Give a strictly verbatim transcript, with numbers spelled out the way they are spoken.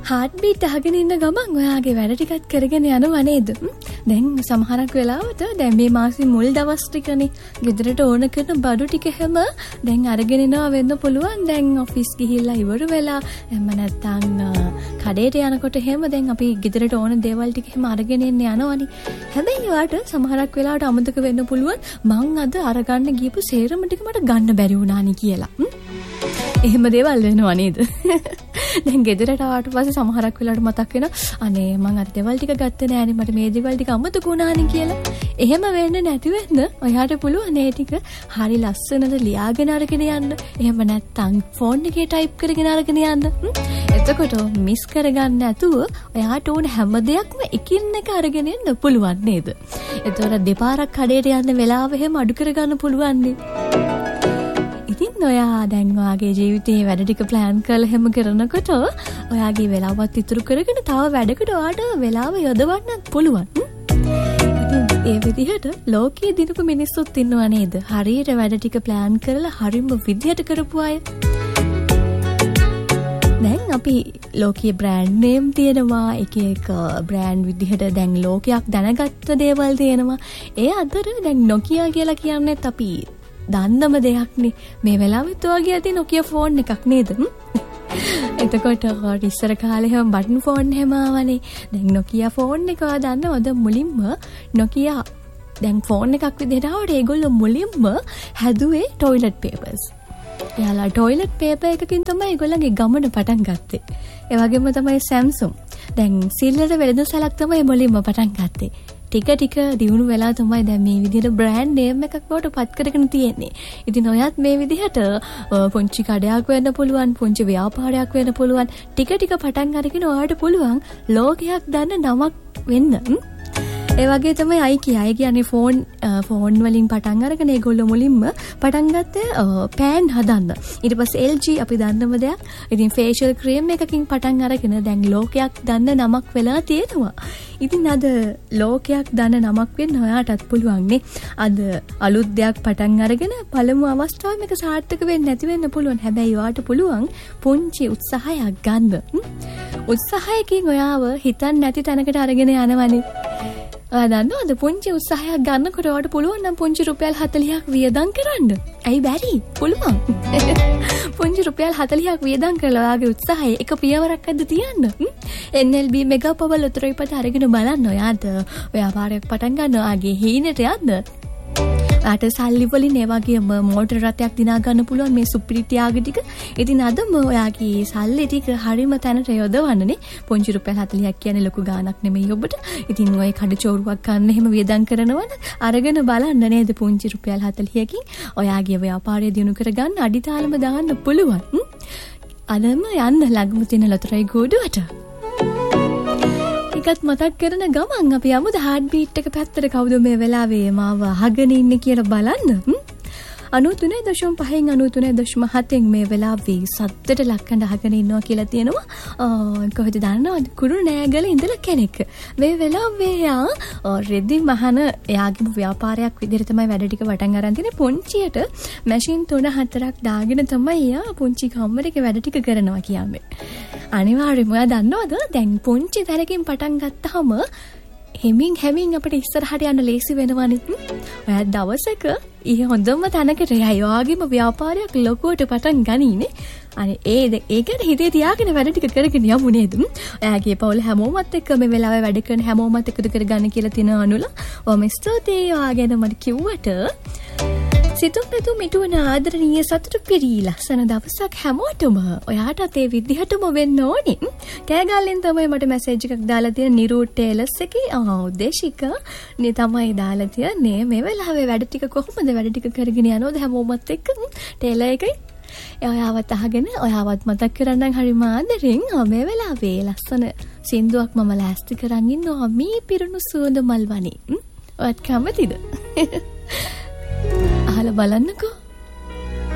Heart beat අහගෙන ඉන්න ගමන් ඔයාගේ වැඩ ටිකත් කරගෙන යනවා නේද? දැන් සමහරක් වෙලාවට දැන් මේ මාසේ මුල් දවස් ටිකනේ ගෙදරට ඕන කරන බඩු ටික හැම දැන් අරගෙන එනවා වෙන්න පුළුවන්. දැන් ඔෆිස් ගිහිල්ලා ඉවර වෙලා එහෙම නැත්නම් කඩේට යනකොට හැම දැන් අපි ගෙදරට ඕන දේවල් ටික හැම අරගෙන එන්න යනවනේ. හැබැයි ඔයාට සමහරක් වෙලාවට අමතක වෙන්න පුළුවන් මං අද අරගන්න ගියපු සේරම ටික මට ගන්න බැරි වුණානි කියලා. එහෙම දේවල් වෙනවා නේද? දැන් ගෙදරට ආවට පස්සේ සමහරක් වෙලාවට මතක් වෙනවා අනේ මං අර දේවල් ටික ගත්තේ නෑනේ මට මේ දේවල් ටික අමතක වුණානේ කියලා. එහෙම වෙන්නේ නැති වෙන්න ඔයාට පුළුවන් මේ ටික හරි ලස්සනට ලියාගෙන අරගෙන යන්න. එහෙම නැත්නම් ෆෝන් එකේ ටයිප් කරගෙන අරගෙන යන්න. එතකොට මිස් කරගන්න නැතුව ඔයාට ඕන හැම දෙයක්ම එකින් එක අරගෙන යන්න පුළුවන් නේද? එතකොට දෙපාරක් කඩේට යන්න වෙලාව එහෙම අඩු කරගන්න පුළුවන් නේ. ඉතින් ඔයා දැන් ඔයාගේ ජීවිතේ වැඩ ටික ප්ලෑන් කරලා හැම කරනකොට ඔයාගේ වෙලාවත් ඉතුරු කරගෙන තව වැඩකට ඔයාට වෙලාව යොදවන්නත් පුළුවන්. ඉතින් ඒ විදිහට ලෝකයේ දිනපු මිනිස්සුත් ඉන්නවා නේද? හරියට වැඩ ටික ප්ලෑන් කරලා හරිම විදිහට කරපු අය. දැන් අපි ලෝකයේ බ්‍රෑන්ඩ් නේම් තියෙනවා, එක එක බ්‍රෑන්ඩ් විදිහට දැන් ලෝකයක් දැනගත්ත දේවල් තියෙනවා. ඒ අතර දැන් Nokia කියලා කියන්නේත් අපි දන්නම දෙයක්නේ. මේ වෙලාවෙත් ඔයගේ ඇති Nokia ෆෝන් එකක් නේද? එතකොට ඉස්සර කාලේ හැම බටන් ෆෝන් හැම ආවනේ. දැන් Nokia ෆෝන් එක දන්නවද මුලින්ම Nokia දැන් ෆෝන් එකක් විදිහට ආවට ඒගොල්ලෝ මුලින්ම හැදුවේ টয়ලට් පේපර්ස්. එයාලා টয়ලට් පේපර් එකකින් තමයි ඒගොල්ලන්ගේ ගමන පටන් ගත්තේ. ඒ වගේම තමයි Samsung. දැන් සිල්වර් වෙළඳසැලක් තමයි මුලින්ම පටන් ගත්තේ. ටික ටික දියුණු වෙලා තමයි දැන් මේ විදිහට බ්‍රෑන්ඩ් නේම් එකක් බවට පත් කරගෙන තියෙන්නේ. ඉතින් ඔයත් මේ විදිහට පුංචි කඩයක් වෙන්න පුළුවන්, පුංචි ව්‍යාපාරයක් වෙන්න පුළුවන්. ටික ටික පටන් අරගෙන ඔයාට පුළුවන් ලෝකයක් දන්න නමක් වෙන්න. ඒ වගේ තමයි IKEA. ඒ කියන්නේ ෆෝන් ෆෝන් වලින් පටන් අරගෙන ඒගොල්ලෝ මුලින්ම පටන් ගත්තේ පෑන් හදන්න. ඊට පස්සේ L G අපි දන්නම දෙයක්. ඉතින් ෆේෂල් ක්‍රීම් එකකින් පටන් අරගෙන දැන් ලෝකයක් දන්න නමක් වෙලා තියෙනවා. ඉතින් අද ලෝකයක් දන්න නමක් වෙන්න ඔයාටත් පුළුවන් නේ. අද අලුත් දෙයක් පටන් අරගෙන පළමු අවස්ථාවේ මේක සාර්ථක වෙන්නේ නැති වෙන්න පුළුවන්. හැබැයි ඔයාට පුළුවන් පුංචි උත්සාහයක් ගන්න. උත්සාහයකින් ඔයාව හිතන්නේ නැති තැනකට අරගෙන යනවනේ. ඔයා දන්නවද පුංචි උත්සාහයක් ගන්නකොට ඔයාට පුළුවන් නම් පුංචි රුපියල් හතළිහක් වියදම් කරන්න. ඇයි බැරි? පුළුවන්. පුංචි රුපියල් හතළිහක් වියදම් කරලා ඔයාගේ උත්සාහය එක පියවරක් අද්ද තියන්න. N L B mega power උතරයිපත අරගෙන බලන්න ඔයාට ව්‍යාපාරයක් පටන් ගන්න ඔයාගේ හීනෙට යන්න. ආට සල්ලි වලින් ඒ වගේම මෝටර රථයක් දිනා ගන්න පුළුවන් මේ සුපිරි ත්‍යාග ටික. ඉතින් අදම ඔයාගේ සල්ලි ටික හරිම තැනට යොදවන්නනේ. පුංචි රුපියල් හතළිහක් කියන්නේ ලොකු ගාණක් නෙමෙයි ඔබට. ඉතින් ඔය කඩ චෝරුවක් ගන්න එහෙම වියදම් කරනවද අරගෙන බලන්න නේද පුංචි රුපියල් හතළිහකින් ඔයාගේ ව්‍යාපාරය දියුණු කරගන්න අඩිතාලම දාන්න පුළුවන්. අදම යන්න ළඟම තියෙන ලොතරැයි ගෝඩුවට. එකත් මතක් කරන ගමන් අපි යමුද හાર્ට් බීට් එක පැත්තට කවුද මේ වෙලාවේ මාව අහගෙන ඉන්නේ කියලා බලන්න. අනූතුනේ දශම පහෙන් අනූතුනේ දශම හතෙන් මේ වෙලාවේ සද්දට ලක්කඳ අහගෙන ඉන්නවා කියලා තියෙනවා. කොහෙද දන්නවද? කුරුණෑගල ඉඳලා කෙනෙක්. මේ වෙලාවේ යා රෙදි මහන එයාගේ ව්‍යාපාරයක් විදිහට තමයි වැඩ ටික වටන් අරන් තියෙන්නේ. පුංචියට මැෂින් තුන හතරක් දාගෙන තමයි යා පුංචි කම්මරේක වැඩ ටික කරනවා කියන්නේ. අනිවාර්යයෙන්ම ඔයා දන්නවද? දැන් පුංචි තැනකින් පටන් ගත්තාම හෙමින් හැමින් අපිට ඉස්සරහට යන්න ලේසි වෙනවනේ. ඔයා දවසක ඊ හොඳම තැනකට යයි ඔයාගේම ව්‍යාපාරයක් ලොකුවට පටන් ගනීනේ. අනේ ඒ ඒකට හිතේ තියාගෙන වැඩ ටික කරගෙන යමු නේද? ඔයාගේ පවුල හැමෝමත් එක්ක මේ වෙලාවේ වැඩ කරන හැමෝමත් එකතු කරගන්න කියලා තියෙන අනුල. ඔය මිස්ටර්දී ඔයාගෙන මට කිව්වට සිතුම් පැතුම් මිටුවන ආදරණීය සතුට පිරී ලස්සන දවසක් හැමෝටම ඔයාටත් ඒ විදිහටම වෙන්න ඕනේ. කෑගල්ලෙන් තමයි මට මැසේජ් එකක් දාලා තියෙන නිරූට් ටේලර්ස් එකේ උදේශික නේ තමයි දාලා තියන්නේ. මේ වෙලාවේ වැඩ ටික කොහොමද වැඩ ටික කරගෙන යනවද හැමෝමත් එක්ක ටේලර් එකයි ඔයාවත් අහගෙන ඔයාවත් මතක් කරන්නම් හරිම ආදරෙන්. මේ වෙලාවේ ලස්සන සින්දුවක් මම ලෑස්ති කරන් ඉන්නවා මේ පිරුණු සුවඳ මල් වනේ. ඔයත් කැමතිද? අහලා බලන්නකෝ.